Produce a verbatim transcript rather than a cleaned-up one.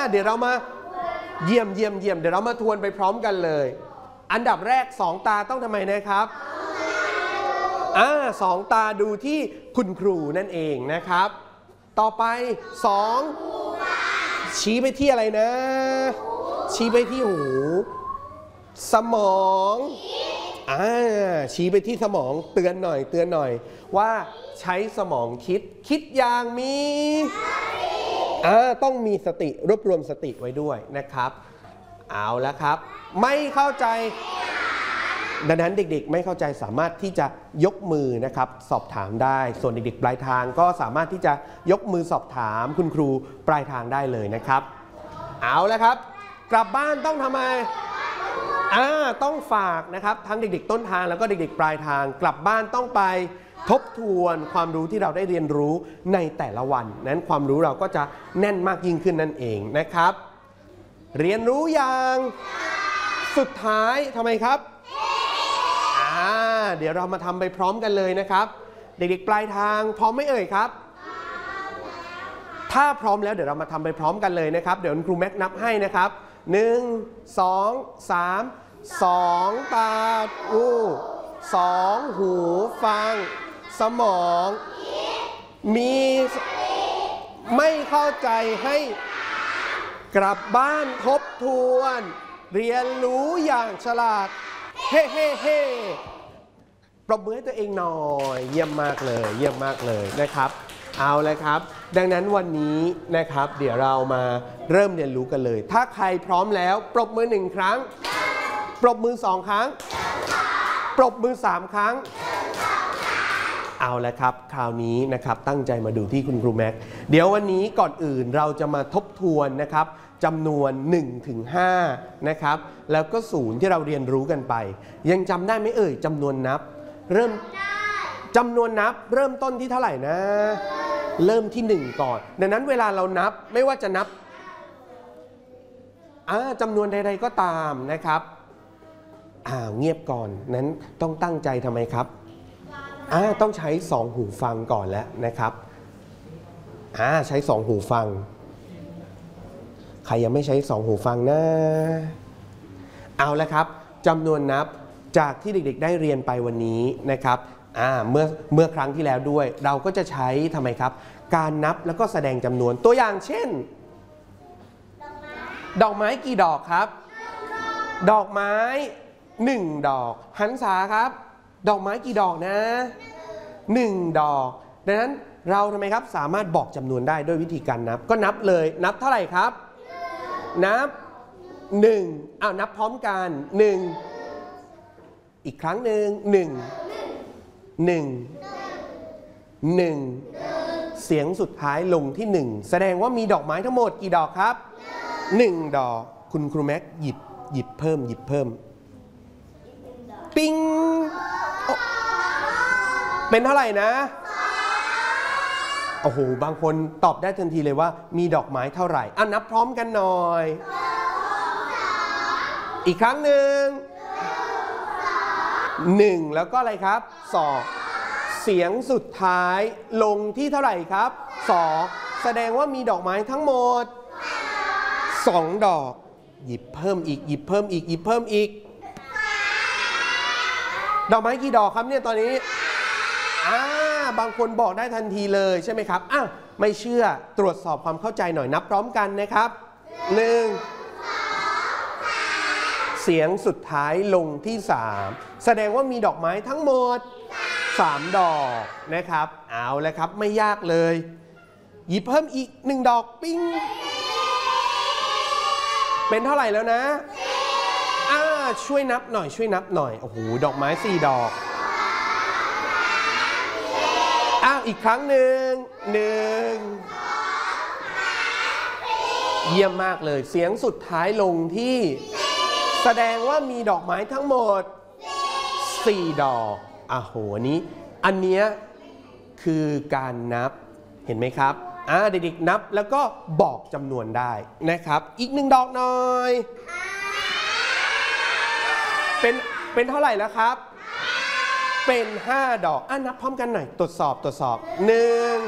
เดี๋ยวเรามาเยี่ยมเยี่ยมเยี่ยมเดี๋ยวเรามาทวนไปพร้อมกันเลยอันดับแรกสองตาต้องทำไมนะครับอ่าสองตาดูที่คุณครูนั่นเองนะครับต่อไปสองชี้ไปที่อะไรนะชี้ไปที่หูสมองอ่าชี้ไปที่สมองเตือนหน่อยเตือนหน่อยว่าใช้สมองคิดคิดอย่างมีอ่าต้องมีสติรวบรวมสติไว้ด้วยนะครับเอาแล้วครับไม่เข้าใจดังนั้นเด็กๆไม่เข้าใจสามารถที่จะยกมือนะครับสอบถามได้ส่วนเด็กๆปลายทางก็สามารถที่จะยกมือสอบถามคุณครูปลายทางได้เลยนะครับเอาแล้วครับกลับบ้านต้องทำไมอ่าต้องฝากนะครับทั้งเด็กๆต้นทางแล้วก็เด็กๆปลายทางกลับบ้านต้องไปทบทวนความรู้ที่เราได้เรียนรู้ในแต่ละวันนั้นความรู้เราก็จะแน่นมากยิ่งขึ้นนั่นเองนะครับเรียนรู้อย่างสุดท้ายทำไมครับอ่าเดี๋ยวเรามาทำไปพร้อมกันเลยนะครับเด็กๆปลายทางพร้อมไหมเอ่ยครับถ้าพร้อมแล้วเดี๋ยวเรามาทำไปพร้อมกันเลยนะครับเดี๋ยวคุณครูแม็กนับให้นะครับหนึ่งสองสามสองตาดูสองหูฟังสมองมีไม่เข้าใจให้กลับบ้านทบทวนเรียนรู้อย่างฉลาดเฮ้เฮ้เฮ้ปรบมือให้ตัวเองหน่อยเยี่ยมมากเลยเยี่ยมมากเลยนะครับเอาเลยครับดังนั้นวันนี้นะครับเดี๋ยวเรามาเริ่มเรียนรู้กันเลยถ้าใครพร้อมแล้วปรบมือหนึ่งครั้งปรบมือสองครั้งปรบมือสามครั้งเอาละครับคราวนี้นะครับตั้งใจมาดูที่คุณครูแม็กเดี๋ยววันนี้ก่อนอื่นเราจะมาทบทวนนะครับจำนวนหนึ่งถึงห้านะครับแล้วก็ศูนย์ที่เราเรียนรู้กันไปยังจำได้ไหมเอ่ยจำนวนนับเริ่มจำนวนนับเริ่มต้นที่เท่าไหร่นะเริ่มที่หนึ่งก่อนดังนั้นเวลาเรานับไม่ว่าจะนับอ่าจำนวนใดๆก็ตามนะครับอ่าเงียบก่อนนั้นต้องตั้งใจทำไมครับอ่าต้องใช้สองหูฟังก่อนแล้วนะครับอ่าใช้สองหูฟังใครยังไม่ใช้สองหูฟังนะเอาละครับจำนวนนับจากที่เด็กๆได้เรียนไปวันนี้นะครับอ่าเมื่อเมื่อครั้งที่แล้วด้วยเราก็จะใช้ทำไมครับการนับแล้วก็แสดงจำนวนตัวอย่างเช่นดอกไม้กี่ดอกครับดอกไม้หนึ่งดอกหันษาครับดอกไม้กี่ดอกนะหนึ่งดอกดังนั้นเราทำไมครับสามารถบอกจำนวนได้ด้วยวิธีการนับก็นับเลยนับเท่าไหร่ครับนับหนึ่งอ้าวนับพร้อมกันหนึ่งอีกครั้งหนึ่งหนึ่งหนึ่งหนึ่งเสียงสุดท้ายลงที่หนึ่งแสดงว่ามีดอกไม้ทั้งหมดกี่ดอกครับหนึ่งดอกคุณครูแม็กหยิบหยิบเพิ่มหยิบเพิ่มปิ้งเป็นเท่าไหร่นะโอ้โหบางคนตอบได้ทันทีเลยว่ามีดอกไม้เท่าไหร่อ่ะนับพร้อมกันหน่อยอีกครั้งหนึ่งหนึ่งแล้วก็อะไรครับสองเสียงสุดท้ายลงที่เท่าไหร่ครับสองแสดงว่ามีดอกไม้ทั้งหมดสองดอกหยิบเพิ่มอีกหยิบเพิ่มอีกหยิบเพิ่มอีกดอกไม้กี่ดอกครับเนี่ยตอนนี้อ่าบางคนบอกได้ทันทีเลยใช่ไหมครับอ้าวไม่เชื่อตรวจสอบความเข้าใจหน่อยนับพร้อมกันนะครับหนึ่งเสียงสุดท้ายลงที่สามแสดงว่ามีดอกไม้ทั้งหมดสามดอกนะครับเอาแล้วครับไม่ยากเลยหยิบเพิ่มอีกหนึ่งดอกปิ้งเป็นเท่าไหร่แล้วนะอ่าช่วยนับหน่อยช่วยนับหน่อยโอ้โหดอกไม้สี่ดอกอ้าวอีกครั้งหนึ่งหนึ่งเยี่ยมมากเลยเสียงสุดท้ายลงที่แสดงว่ามีดอกไม้ทั้งหมดสี่ดอกอ่ะโหนี้อันเนี้ยคือการนับเห็นไหมครับอ่าเด็กๆนับแล้วก็บอกจำนวนได้นะครับอีกหนึ่งดอกหน่อยเป็นเป็นเท่าไหร่แล้วครับเป็นห้าดอกอ่ะนับพร้อมกันหน่อยตรวจสอบตรวจสอบหนึ่ง